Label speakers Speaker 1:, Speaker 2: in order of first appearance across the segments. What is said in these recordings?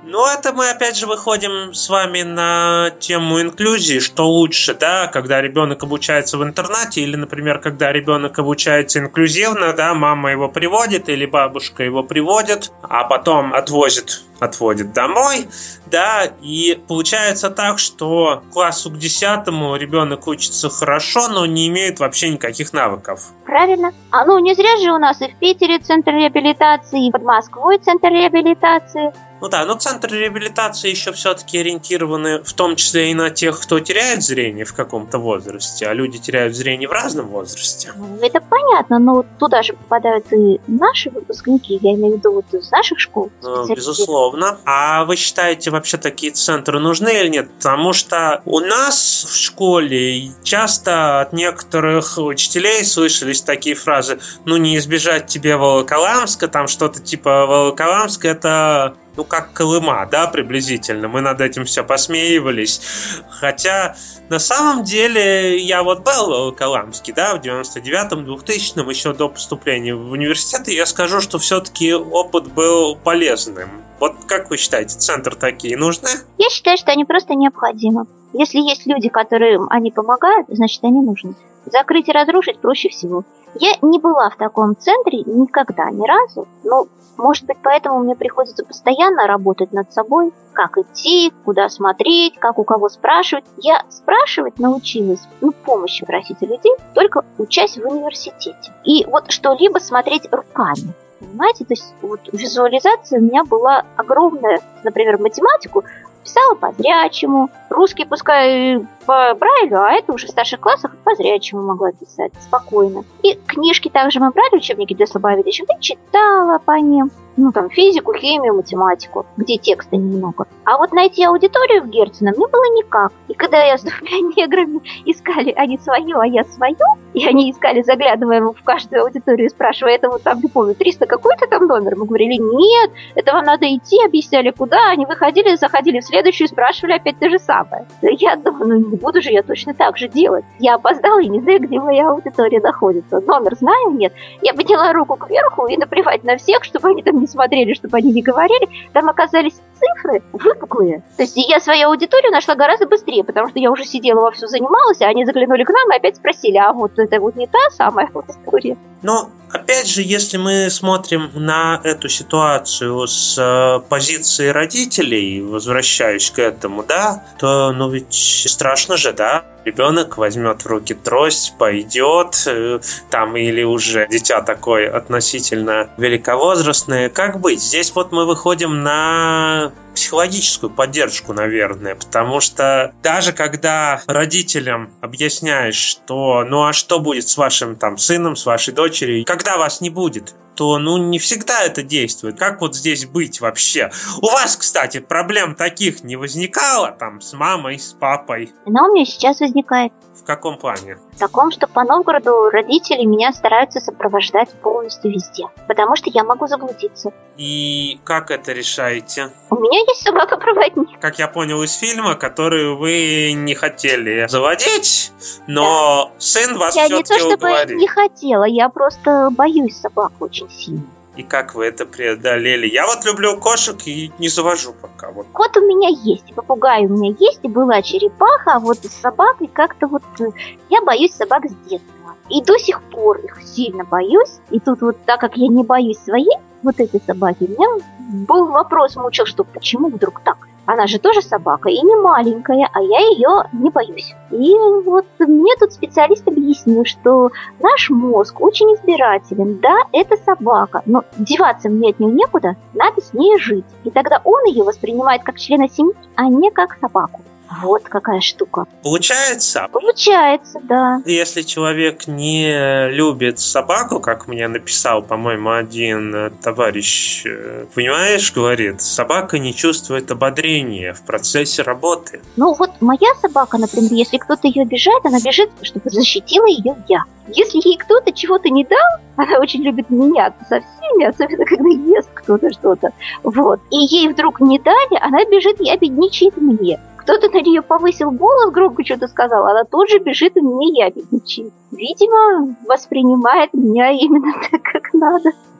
Speaker 1: Ну, это мы опять же выходим с вами на тему инклюзии, что лучше, да, когда ребенок обучается в интернате или, например, когда ребенок обучается инклюзивно, да, мама его приводит или бабушка его приводит, а потом отводит домой, да, и получается так, что к классу к 10-му ребенок учится хорошо, но не имеет вообще никаких навыков.
Speaker 2: Правильно. Не зря же у нас и в Питере центр реабилитации, и под Москвой центр реабилитации.
Speaker 1: Ну да, но центры реабилитации еще все-таки ориентированы в том числе и на тех, кто теряет зрение в каком-то возрасте, а люди теряют зрение в разном возрасте.
Speaker 2: Это понятно, но туда же попадают и наши выпускники, я имею в виду вот из наших школ.
Speaker 1: Безусловно. А вы считаете, вообще такие центры нужны или нет? Потому что у нас в школе часто от некоторых учителей слышались такие фразы: не избежать тебе Волоколамска, там что-то типа Волоколамск — это... как Колыма, да, приблизительно. Мы над этим все посмеивались. Хотя, на самом деле, я вот был в Волоколамске, да, в 99-м, 2000-м, еще до поступления в университет, и я скажу, что все-таки опыт был полезным. Вот как вы считаете, центры такие нужны? Я
Speaker 2: считаю, что они просто необходимы. Если есть люди, которым они помогают, значит, они нужны. Закрыть и разрушить проще всего. Я не была в таком центре никогда, ни разу, но, может быть, поэтому мне приходится постоянно работать над собой, как идти, куда смотреть, как у кого спрашивать. Я спрашивать научилась, помощи просить у людей, только учась в университете. И вот что-либо смотреть руками. Понимаете, то есть вот визуализация у меня была огромная. Например, математику писала по-зрячему, русский пускай по Брайлю, а это уже в старших классах по-зрячему могла писать спокойно. И книжки также мы брали, учебники для слабовидящих, и читала по ним. Физику, химию, математику, где текста немного. А вот найти аудиторию в Герцена мне было никак. И когда я с двумя неграми искали, они свое, а я свое, и они искали, заглядывая в каждую аудиторию, спрашивая, это вот там, не помню, 300 какой-то там номер, мы говорили, нет, это вам надо идти, объясняли, куда, они выходили, заходили в следующую, спрашивали опять то же самое. Я думаю, не буду же я точно так же делать. Я опоздала и не знаю, где моя аудитория находится. Номер знаю, нет. Я подняла руку кверху и наплевать на всех, чтобы они там не смотрели, чтобы они не говорили. Там оказались цифры выпуклые. То есть я свою аудиторию нашла гораздо быстрее, потому что я уже сидела вовсю занималась, а они заглянули к нам и опять спросили, а вот это вот не та самая аудитория.
Speaker 1: Но, опять же, если мы смотрим на эту ситуацию с позиции родителей, возвращаюсь к этому, да, то, ведь страшно же, да? Ребенок возьмет в руки трость, пойдет, там, или уже дитя такое относительно великовозрастное. Как быть? Здесь вот мы выходим на психологическую поддержку, наверное, потому что даже когда родителям объясняешь, что а что будет с вашим там сыном, с вашей дочерью, когда вас не будет, то, не всегда это действует. Как вот здесь быть вообще? У вас, кстати, проблем таких не возникало там с мамой, с папой?
Speaker 2: Но у меня сейчас возникает.
Speaker 1: В каком плане?
Speaker 2: В таком, что по Новгороду родители меня стараются сопровождать полностью везде, потому что я могу заблудиться.
Speaker 1: И как это решаете?
Speaker 2: У меня есть собака-проводник.
Speaker 1: Как я понял из фильма, который вы не хотели заводить, но да. Сын вас
Speaker 2: я
Speaker 1: все-таки уговорил.
Speaker 2: Я не то чтобы не хотела, я просто боюсь собак очень сильно.
Speaker 1: И как вы это преодолели? Я вот люблю кошек и не завожу пока. Вот.
Speaker 2: Кот у меня есть, и попугай у меня есть, и была черепаха, а вот с собакой как-то вот... Я боюсь собак с детства. И до сих пор их сильно боюсь. И тут вот так как я не боюсь своей, вот этой собаки, у меня был вопрос, мучил, что почему вдруг так? Она же тоже собака, и не маленькая, а я ее не боюсь. И вот мне тут специалист объяснил, что наш мозг очень избирателен. Да, это собака, но деваться мне от нее некуда, надо с ней жить. И тогда он ее воспринимает как члена семьи, а не как собаку. Вот какая штука.
Speaker 1: Получается?
Speaker 2: Получается, да.
Speaker 1: Если человек не любит собаку, как мне написал, по-моему, один товарищ, понимаешь, говорит, собака не чувствует ободрения в процессе работы.
Speaker 2: Вот моя собака, например, если кто-то ее обижает, она бежит, чтобы защитила ее я. Если ей кто-то чего-то не дал, она очень любит меняться со всеми, особенно когда ест кто-то что-то. Вот. И ей вдруг не дали, она бежит, ябедничает мне. Кто-то на нее повысил голос, громко что-то сказал, она тут же бежит и мне ябедничает. Видимо, воспринимает меня именно так, как надо.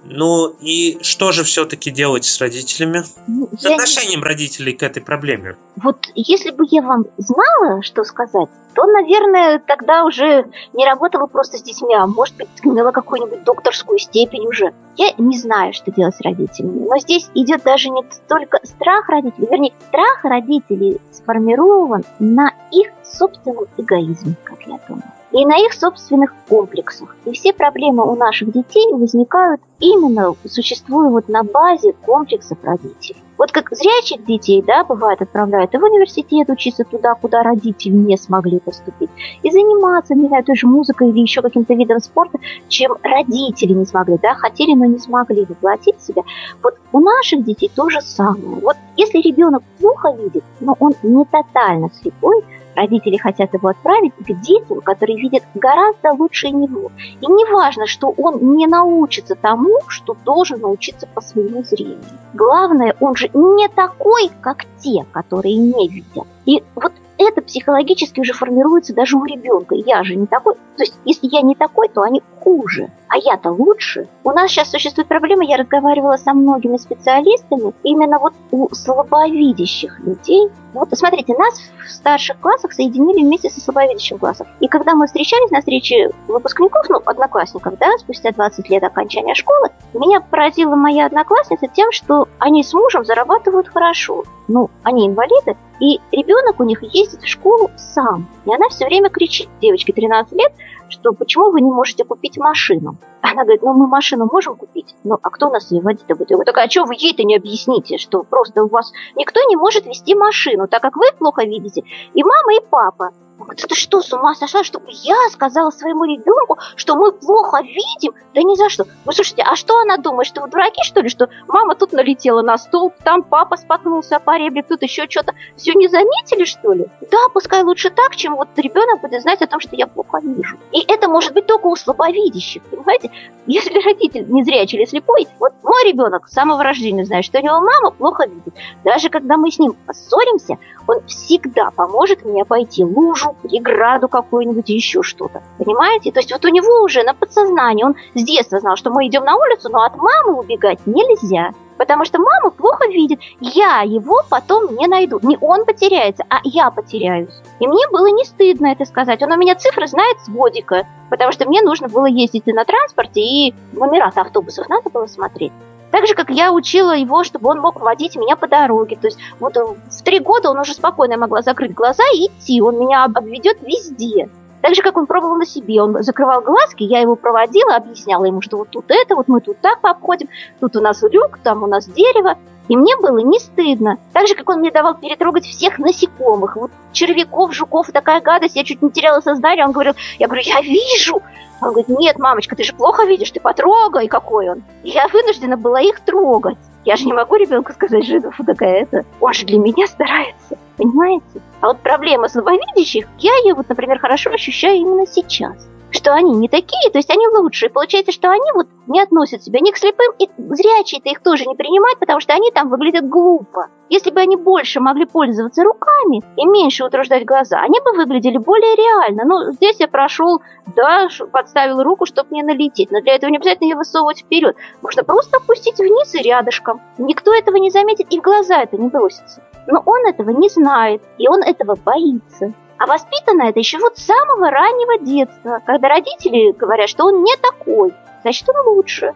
Speaker 1: Ну и что же все-таки делать с родителями? С отношением родителей к этой проблеме?
Speaker 2: Вот если бы я вам знала, что сказать, то, наверное, тогда уже не работала просто с детьми, а может быть, имела какую-нибудь докторскую степень уже. Я не знаю, что делать с родителями. Но здесь идет даже не столько страх родителей, вернее, страх родителей сформирован на их собственном эгоизме, как я думаю, и на их собственных комплексах. И все проблемы у наших детей возникают именно, существуя вот на базе комплексов родителей. Вот как зрячих детей, да, бывает, отправляют и в университет учиться туда, куда родители не смогли поступить, и заниматься, не знаю, той же музыкой или еще каким-то видом спорта, чем родители не смогли, да, хотели, но не смогли воплотить в себя. Вот у наших детей то же самое. Вот если ребенок плохо видит, но он не тотально слепой, родители хотят его отправить к детям, которые видят гораздо лучше него. И не важно, что он не научится тому, что должен научиться по своему зрению. Главное, он же не такой, как те, которые не видят. И вот это психологически уже формируется даже у ребенка. Я же не такой. То есть, если я не такой, то они хуже. А я-то лучше. У нас сейчас существует проблема, я разговаривала со многими специалистами, именно вот у слабовидящих людей. Вот смотрите, нас в старших классах соединили вместе со слабовидящим классом. И когда мы встречались на встрече выпускников, одноклассников, да, спустя 20 лет окончания школы, меня поразила моя одноклассница тем, что они с мужем зарабатывают хорошо. Они инвалиды, и ребенок у них ездит в школу сам. И она все время кричит, девочке 13 лет, что почему вы не можете купить машину? Она говорит, мы машину можем купить, а кто у нас ее водить-то будет? Я говорю, а что вы ей-то не объясните, что просто у вас никто не может вести машину, так как вы плохо видите, и мама, и папа. Он говорит, ты что, с ума сошла, чтобы я сказала своему ребенку, что мы плохо видим? Да ни за что. Вы слушайте, а что она думает, что вы дураки, что ли, что мама тут налетела на столб, там папа споткнулся о поребрик, тут еще что-то. Все не заметили, что ли? Да, пускай лучше так, чем вот ребенок будет знать о том, что я плохо вижу. И это может быть только у слабовидящих, понимаете? Если родитель незрячий или слепой, вот мой ребенок с самого рождения знает, что у него мама плохо видит. Даже когда мы с ним поссоримся, он всегда поможет мне обойти лужу, преграду какую-нибудь, еще что-то. Понимаете? То есть вот у него уже на подсознании, он с детства знал, что мы идем на улицу, но от мамы убегать нельзя. Потому что мама плохо видит. Я его потом не найду. Не он потеряется, а я потеряюсь. И мне было не стыдно это сказать. Он у меня цифры знает с годика. Потому что мне нужно было ездить и на транспорте, и номера автобусов надо было смотреть. Так же, как я учила его, чтобы он мог водить меня по дороге. То есть вот в 3 года он уже спокойно могла закрыть глаза и идти. Он меня обведет везде. Так же, как он пробовал на себе. Он закрывал глазки, я его проводила, объясняла ему, что вот тут это, вот мы тут так обходим, тут у нас люк, там у нас дерево. И мне было не стыдно. Так же, как он мне давал перетрогать всех насекомых. Вот червяков, жуков, такая гадость, я чуть не теряла сознание. Он говорил, я говорю, я вижу. Он говорит, нет, мамочка, ты же плохо видишь, ты потрогай, какой он. И я вынуждена была их трогать. Я же не могу ребенку сказать, что фу, такая это. Он же для меня старается, понимаете? А вот проблема слабовидящих, я ее, вот, например, хорошо ощущаю именно сейчас. Что они не такие, то есть они лучшие. Получается, что они вот не относят себя ни к слепым, и зрячие-то их тоже не принимают, потому что они там выглядят глупо. Если бы они больше могли пользоваться руками и меньше утруждать глаза, они бы выглядели более реально. Здесь я прошел, да, подставил руку, чтобы не налететь. Но для этого не обязательно ее высовывать вперед. Можно просто опустить вниз и рядышком. Никто этого не заметит и в глаза это не бросится. Но он этого не знает, и он этого боится. А воспитано это еще вот с самого раннего детства, когда родители говорят, что он не такой, значит, он лучше.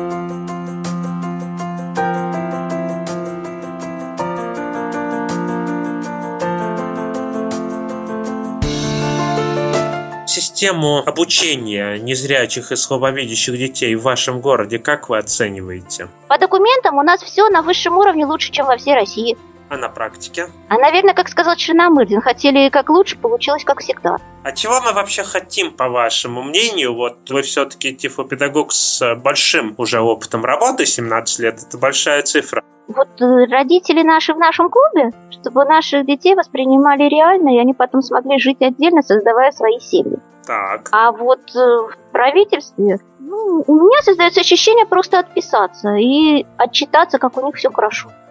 Speaker 1: Систему обучения незрячих и слабовидящих детей в вашем городе как вы оцениваете?
Speaker 2: По документам у нас все на высшем уровне лучше, чем во всей России.
Speaker 1: А на практике?
Speaker 2: А, наверное, как сказал Черномырдин, хотели как лучше, получилось как всегда.
Speaker 1: А чего мы вообще хотим, по вашему мнению? Вот вы все-таки тифлопедагог с большим уже опытом работы, 17 лет, это большая цифра.
Speaker 2: Вот родители наши в нашем клубе, чтобы наших детей воспринимали реально, и они потом смогли жить отдельно, создавая свои семьи.
Speaker 1: Так.
Speaker 2: А вот в правительстве, у меня создается ощущение просто отписаться и отчитаться, как у них все хорошо.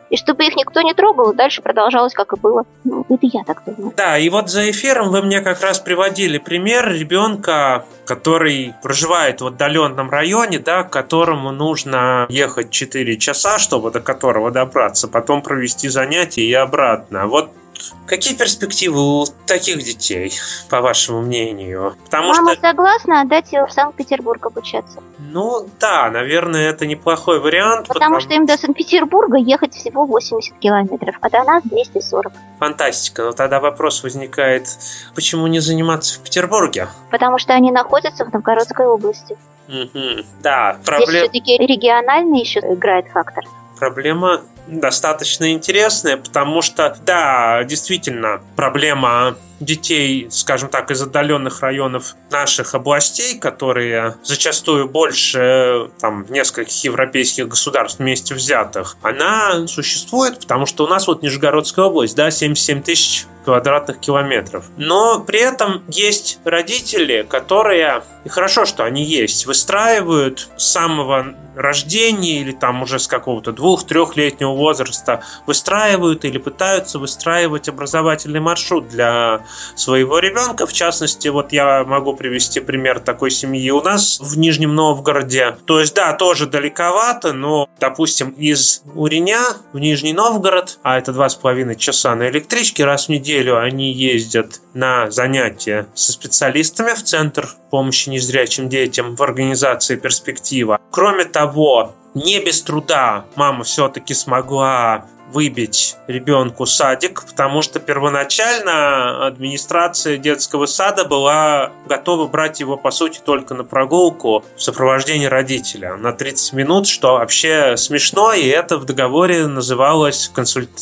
Speaker 2: и чтобы их никто не трогал, и дальше продолжалось, как и было. Ну, это я так думаю.
Speaker 1: Да, и вот за эфиром вы мне как раз приводили пример ребенка, который проживает в отдаленном районе, да, к которому нужно ехать 4 часа, чтобы до которого добраться, потом провести занятия и обратно. Вот какие перспективы у таких детей, по вашему мнению?
Speaker 2: Мама согласна отдать ее в Санкт-Петербург обучаться.
Speaker 1: Ну да, наверное, это неплохой вариант.
Speaker 2: Потому что им до Санкт-Петербурга ехать всего 80 километров, а до нас 240.
Speaker 1: Фантастика. Но тогда вопрос возникает, почему не заниматься в Петербурге?
Speaker 2: Потому что они находятся в Новгородской области.
Speaker 1: Угу. Да,
Speaker 2: Здесь все-таки региональный еще играет фактор.
Speaker 1: Проблема достаточно интересная, потому что, да, действительно, проблема детей, скажем так, из отдаленных районов наших областей, которые зачастую больше нескольких европейских государств вместе взятых, она существует, потому что у нас вот Нижегородская область, да, 77 тысяч квадратных километров. Но при этом есть родители, которые, и хорошо, что они есть, выстраивают с самого рождения или уже с какого-то 2-3-летнего возраста выстраивают или пытаются выстраивать образовательный маршрут для своего ребенка. В частности, вот я могу привести пример такой семьи у нас в Нижнем Новгороде. То есть, да, тоже далековато, но, допустим, из Уреня в Нижний Новгород, а это 2,5 часа на электричке, раз в неделю они ездят на занятия со специалистами в Центр помощи незрячим детям в организации «Перспектива». Кроме того, не без труда мама все-таки смогла выбить ребенку садик, потому что первоначально администрация детского сада была готова брать его, по сути, только на прогулку в сопровождении родителя на 30 минут, что вообще смешно, и это в договоре называлось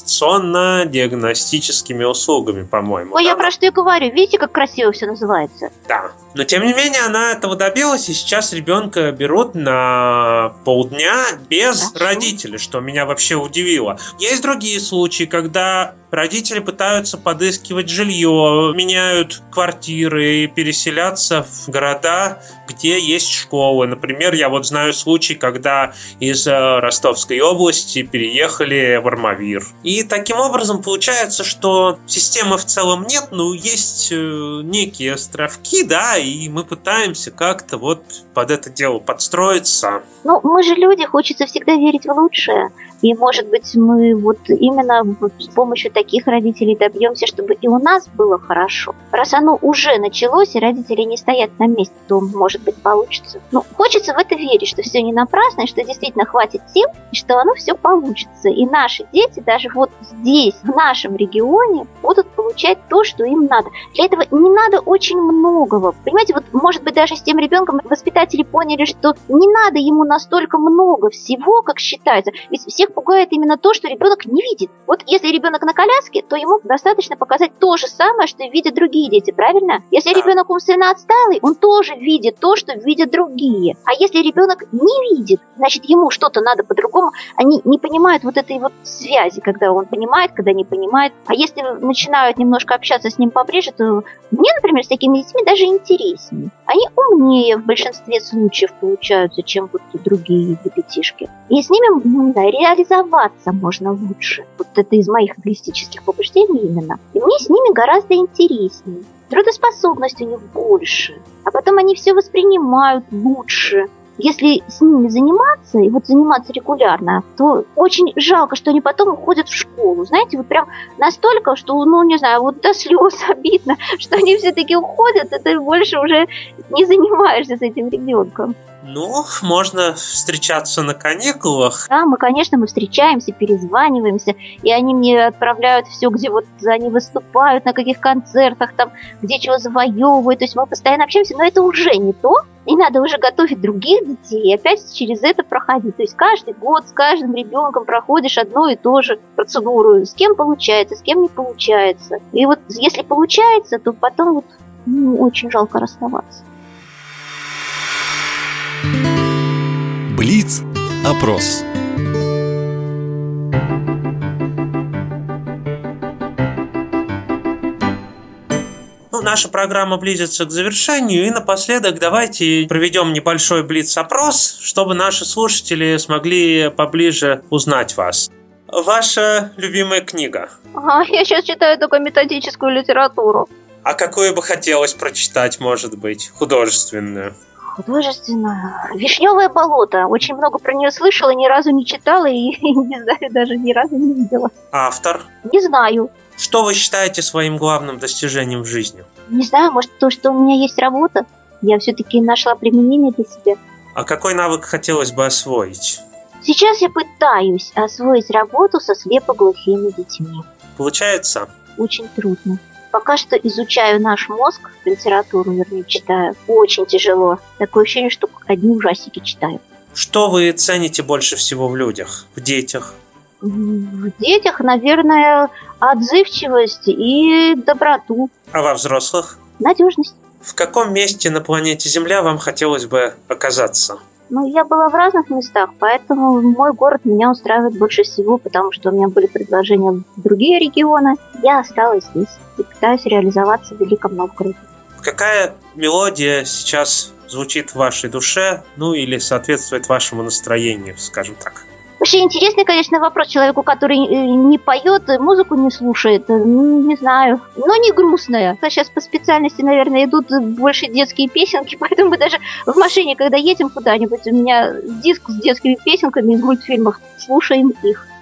Speaker 1: консультационно-диагностическими услугами, по-моему.
Speaker 2: Ой, да? Я про что и говорю. Видите, как красиво все называется?
Speaker 1: Да. Но, тем не менее, она этого добилась, и сейчас ребенка берут на полдня без родителей, что меня вообще удивило. Есть другие случаи, когда родители пытаются подыскивать жилье, меняют квартиры и переселяться в города, где есть школы. Например, я вот знаю случай, когда из Ростовской области переехали в Армавир. И таким образом получается, что системы в целом нет, но есть некие островки, да, и мы пытаемся как-то вот под это дело подстроиться.
Speaker 2: Ну, мы же люди, хочется всегда верить в лучшее. И, может быть, мы вот именно с помощью таких родителей добьемся, чтобы и у нас было хорошо. Раз оно уже началось, и родители не стоят на месте, то, может быть, получится. Ну, хочется в это верить, что все не напрасно, и что действительно хватит сил, и что оно все получится. И наши дети даже вот здесь, в нашем регионе, будут получать то, что им надо. Для этого не надо очень многого. Понимаете, вот, может быть, даже с тем ребенком воспитатели поняли, что не надо ему настолько много всего, как считается. Ведь всех пугает именно то, что ребенок не видит. Вот если ребенок на коляске, то ему достаточно показать то же самое, что видят другие дети, правильно? Если ребенок умственно отсталый, он тоже видит то, что видят другие. А если ребенок не видит, значит, ему что-то надо по-другому. Они не понимают вот этой вот связи, когда он понимает, когда не понимает. А если начинают немножко общаться с ним поближе, то мне, например, с такими детьми даже интереснее. Они умнее в большинстве случаев получаются, чем вот другие ребятишки. И с ними, не знаю, реализоваться можно лучше. Вот это из моих эгоистических побуждений именно. И мне с ними гораздо интереснее. Трудоспособность у них больше. А потом они все воспринимают лучше. Если с ними заниматься, и вот заниматься регулярно, то очень жалко, что они потом уходят в школу. Знаете, вот прям настолько, что, не знаю, вот до слез обидно, что они все-таки уходят, и ты больше уже не занимаешься с этим ребенком.
Speaker 1: Ну, можно встречаться на каникулах.
Speaker 2: Да, мы встречаемся, перезваниваемся, и они мне отправляют все, где вот они выступают, на каких концертах, там, где чего завоевывают. То есть мы постоянно общаемся, но это уже не то. И надо уже готовить других детей и опять через это проходить. То есть каждый год с каждым ребенком проходишь одну и ту же процедуру. С кем получается, с кем не получается. И вот если получается, то потом вот, очень жалко расставаться.
Speaker 3: Блиц-опрос.
Speaker 1: Наша программа близится к завершению, и напоследок давайте проведем небольшой блиц-опрос, чтобы наши слушатели смогли поближе узнать вас. Ваша любимая книга?
Speaker 2: Я сейчас читаю только методическую литературу.
Speaker 1: А какую бы хотелось прочитать, может быть, художественную?
Speaker 2: Художественную. «Вишневое болото». Очень много про нее слышала, ни разу не читала и не знаю, даже ни разу не видела.
Speaker 1: Автор?
Speaker 2: Не знаю.
Speaker 1: Что вы считаете своим главным достижением в жизни?
Speaker 2: Не знаю, может, то, что у меня есть работа. Я все-таки нашла применение для себя.
Speaker 1: А какой навык хотелось бы освоить?
Speaker 2: Сейчас я пытаюсь освоить работу со слепоглухими детьми.
Speaker 1: Получается?
Speaker 2: Очень трудно. Пока что изучаю наш мозг, литературу, вернее, читаю. Очень тяжело. Такое ощущение, что одни ужастики читаю.
Speaker 1: Что вы цените больше всего в людях, в детях?
Speaker 2: В детях, наверное, отзывчивость и доброту.
Speaker 1: А во взрослых?
Speaker 2: Надежность.
Speaker 1: В каком месте на планете Земля вам хотелось бы оказаться?
Speaker 2: Я была в разных местах, поэтому мой город меня устраивает больше всего, потому что у меня были предложения в другие регионы. Я осталась здесь и пытаюсь реализоваться в Великом Новгороде.
Speaker 1: Какая мелодия сейчас звучит в вашей душе, или соответствует вашему настроению, скажем так?
Speaker 2: Вообще интересный, конечно, вопрос человеку, который не поет, музыку не слушает. Не знаю. Но не грустная. Сейчас по специальности, наверное, идут больше детские песенки, поэтому мы даже в машине, когда едем куда-нибудь, у меня диск с детскими песенками из мультфильмов, слушаем их.